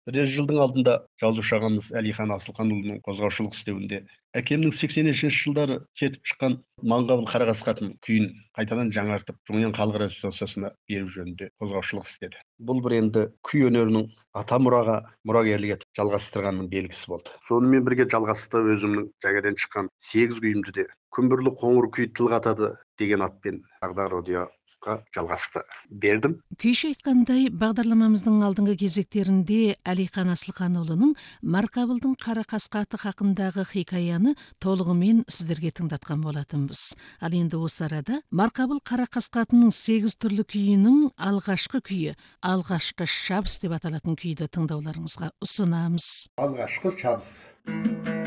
Бірер жылдың алдында жазушы ағамыз Әлихан Асылханұлының қозғаушылық істеуінде әкемнің 80-ші жылдары кетіп шыққан Маңғабыл Қарақасқатын күйін қайтадан жаңартып, Жоңиян халық радиостанциясына беру жөнінде қозғаушылық істеді. Бұл бір енді күй өнерінің ата мұраға мұрагерлік етіп жалғастырғанның белгісі болды. Сонымен бірге жалғасты өзімнің жаңадан шыққан 8 күйімді де Күмбірлі қоңыр күй тіл қатады деген атпен Ағдар радиоға жалғасты бердім. Күйші айтқандай, бағдарламамыздың алдыңғы кезектерінде Әлихан Асылханұлының Марқабылдың Қарақасқаты хақындағы хикаяны толығымен сіздерге тыңдатқан болатынбыз. Ал енді осы арада Марқабыл Қарақасқатының 8 түрлі күйінің алғашқы күйі, алғашқы шабыс деп аталатын күйді тыңдауларыңызға ұсынамыз. Алғашқы шабыс.